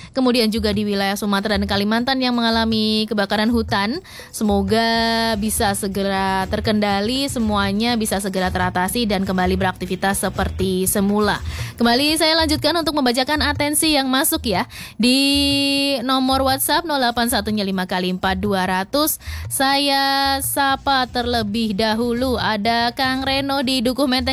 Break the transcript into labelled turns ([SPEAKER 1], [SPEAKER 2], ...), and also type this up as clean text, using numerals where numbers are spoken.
[SPEAKER 1] kemudian juga di wilayah Sumatera dan Kalimantan yang mengalami kebakaran hutan. Semoga bisa segera terkendali, semuanya bisa segera teratasi dan kembali beraktivitas seperti semula. Kembali saya lanjutkan untuk membacakan atensi yang masuk ya. Di nomor WhatsApp 0815 kali 4200 saya sapa terlebih dahulu. Ada Kang Reno di Dukuh Menteng